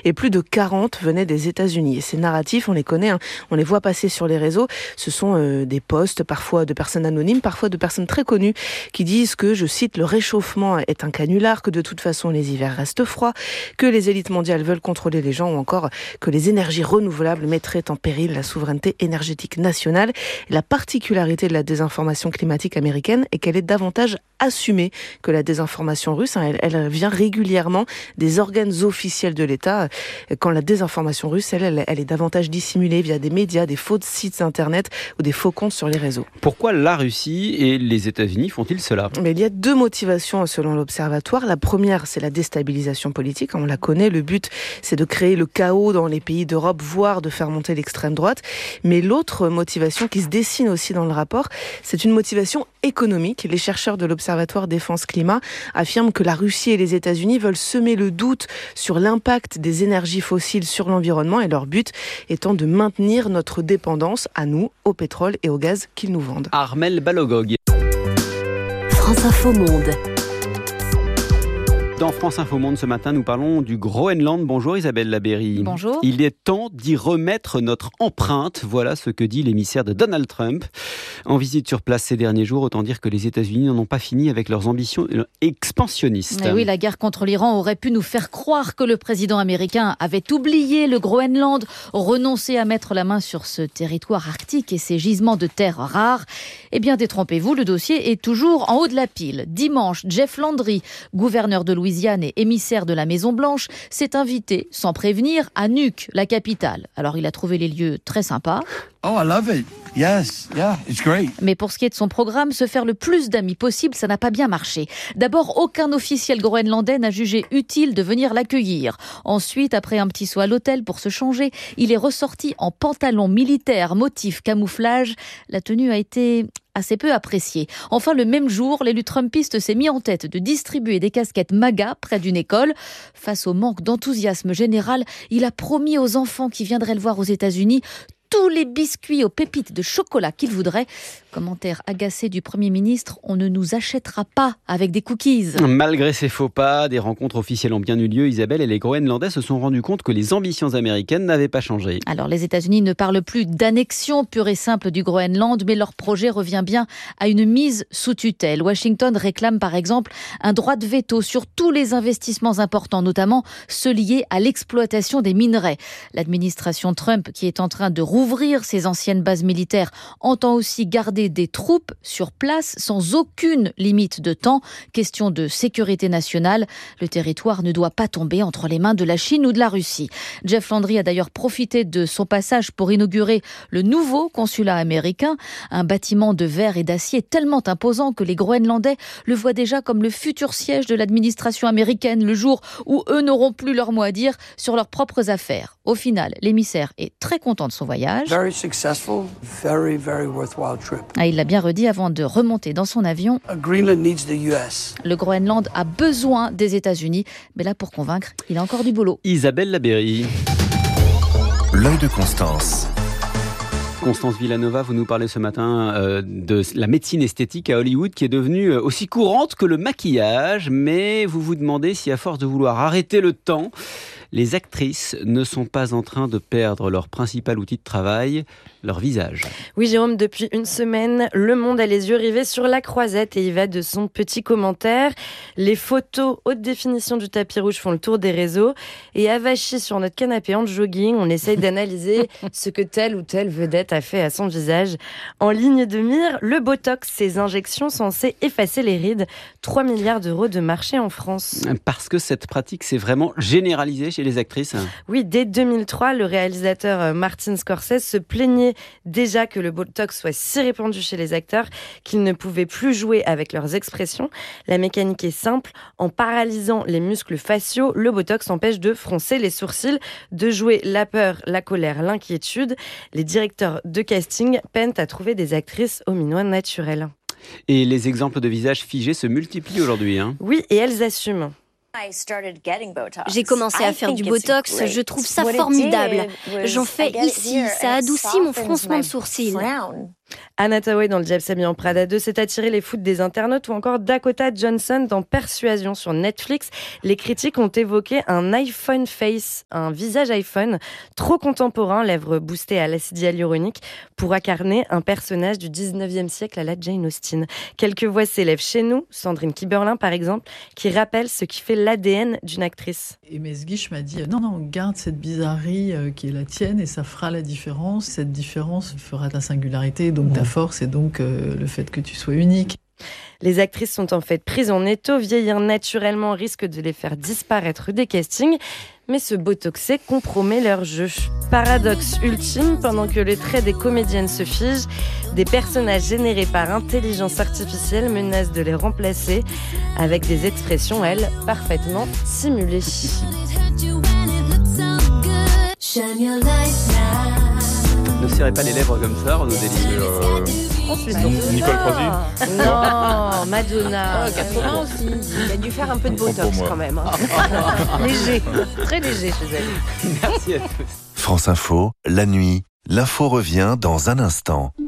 et plus de 40 venaient des États-Unis. Et ces narratifs, on les connaît, on les voit passer sur les réseaux. Ce sont des posts, parfois de personnes anonymes, parfois de personnes très connues, qui disent que, je cite, le réchauffement est un canular, que de toute façon les hivers restent froids, que les élites mondiales veulent contrôler les gens, ou encore que les énergies renouvelables mettraient en péril la souveraineté énergétique nationale. Et la particularité de la désinformation climatique américaine est qu'elle est davantage assumée que la désinformation russe. Elle vient régulièrement des organes officiels de l'État, quand la désinformation russe, elle est davantage dissimulée via des médias, des faux sites internet ou des faux comptes sur les réseaux. Pourquoi la Russie et les États-Unis font-ils cela ? Mais il y a deux motivations selon l'Observatoire. La première, c'est la déstabilisation politique. On la connaît. Le but, c'est de créer le chaos dans les pays d'Europe, voire de faire monter l'extrême droite. Mais l'autre motivation qui se dessine aussi dans le rapport, c'est une motivation économique. Les chercheurs de l'Observatoire Défense Climat affirment que la Russie et les États-Unis veulent semer le doute sur l'impact des énergies fossiles sur l'environnement, et leur but étant de maintenir notre dépendance à nous, au pétrole et au gaz qu'ils nous vendent. Armel Balogog. France Info Monde. Dans France Info Monde ce matin, nous parlons du Groenland. Bonjour Isabelle Labeyrie. Bonjour. Il est temps d'y remettre notre empreinte. Voilà ce que dit l'émissaire de Donald Trump. En visite sur place ces derniers jours, autant dire que les États-Unis n'en ont pas fini avec leurs ambitions expansionnistes. Et oui, la guerre contre l'Iran aurait pu nous faire croire que le président américain avait oublié le Groenland, renoncé à mettre la main sur ce territoire arctique et ses gisements de terres rares. Eh bien, détrompez-vous, le dossier est toujours en haut de la pile. Dimanche, Jeff Landry, gouverneur de Louisiane et émissaire de la Maison-Blanche, s'est invité, sans prévenir, à Nuuk, la capitale. Alors, il a trouvé les lieux très sympas. Oh, I love it. Yes, yeah, it's great. Mais pour ce qui est de son programme, se faire le plus d'amis possible, ça n'a pas bien marché. D'abord, aucun officiel groenlandais n'a jugé utile de venir l'accueillir. Ensuite, après un petit saut à l'hôtel pour se changer, il est ressorti en pantalon militaire, motif camouflage. La tenue a été assez peu appréciée. Enfin, le même jour, l'élu trumpiste s'est mis en tête de distribuer des casquettes MAGA près d'une école. Face au manque d'enthousiasme général, il a promis aux enfants qui viendraient le voir aux États-Unis tous les biscuits aux pépites de chocolat qu'il voudrait. Commentaire agacé du Premier ministre, on ne nous achètera pas avec des cookies. Malgré ces faux pas, des rencontres officielles ont bien eu lieu, Isabelle, et les Groenlandais se sont rendus compte que les ambitions américaines n'avaient pas changé. Alors les États-Unis ne parlent plus d'annexion pure et simple du Groenland, mais leur projet revient bien à une mise sous tutelle. Washington réclame par exemple un droit de veto sur tous les investissements importants, notamment ceux liés à l'exploitation des minerais. L'administration Trump, qui est en train de rouvrir ses anciennes bases militaires, entend aussi garder des troupes sur place sans aucune limite de temps. Question de sécurité nationale, le territoire ne doit pas tomber entre les mains de la Chine ou de la Russie. Jeff Landry a d'ailleurs profité de son passage pour inaugurer le nouveau consulat américain, un bâtiment de verre et d'acier tellement imposant que les Groenlandais le voient déjà comme le futur siège de l'administration américaine, le jour où eux n'auront plus leur mot à dire sur leurs propres affaires. Au final, l'émissaire est très content de son voyage. Very successful, very, very worthwhile trip. Il l'a bien redit avant de remonter dans son avion. Greenland needs the US. Le Groenland a besoin des États-Unis, mais là pour convaincre, il a encore du boulot. Isabelle Labeyrie. L'œil de Constance. Constance Villanova, vous nous parlez ce matin de la médecine esthétique à Hollywood qui est devenue aussi courante que le maquillage, mais vous vous demandez si à force de vouloir arrêter le temps, les actrices ne sont pas en train de perdre leur principal outil de travail, leur visage. Oui Jérôme, depuis une semaine, Le Monde a les yeux rivés sur la croisette et y va de son petit commentaire. Les photos haute définition du tapis rouge font le tour des réseaux et avachis sur notre canapé en jogging, on essaye d'analyser ce que telle ou telle vedette a fait à son visage. En ligne de mire, le Botox, ces injections censées effacer les rides. 3 milliards d'euros de marché en France. Parce que cette pratique s'est vraiment généralisée chez les actrices. Oui, dès 2003, le réalisateur Martin Scorsese se plaignait déjà que le Botox soit si répandu chez les acteurs qu'ils ne pouvaient plus jouer avec leurs expressions. La mécanique est simple. En paralysant les muscles faciaux, le Botox empêche de froncer les sourcils, de jouer la peur, la colère, l'inquiétude. Les directeurs de casting peinent à trouver des actrices aux minois naturels. Et les exemples de visages figés se multiplient aujourd'hui. Oui, et elles assument. J'ai commencé à faire du Botox, je trouve ça formidable. J'en fais ici, ça adoucit mon froncement de sourcils. Anne Hathaway dans Le Diable s'habille en Prada 2, c'est attirer les foudres des internautes, ou encore Dakota Johnson dans Persuasion sur Netflix. Les critiques ont évoqué un iPhone face, un visage iPhone trop contemporain, lèvres boostées à l'acide hyaluronique, pour incarner un personnage du 19e siècle à la Jane Austen. Quelques voix s'élèvent chez nous, Sandrine Kiberlin par exemple, qui rappelle ce qui fait l'ADN d'une actrice. Et Mesguich m'a dit non, garde cette bizarrerie qui est la tienne et ça fera la différence. Cette différence fera ta singularité, donc ta force et donc le fait que tu sois unique. Les actrices sont en fait prises en étau, vieillir naturellement risque de les faire disparaître des castings, mais ce botoxé compromet leur jeu. Paradoxe ultime, pendant que les traits des comédiennes se figent, des personnages générés par intelligence artificielle menacent de les remplacer avec des expressions, elles, parfaitement simulées. Ne serrez pas les lèvres comme ça, Renaud Dely. Nicole Croisy. Non, Madonna. 80 aussi. Il a dû faire un peu de botox quand même. Léger, très léger chez elle. Merci à tous. France Info, la nuit, l'info revient dans un instant.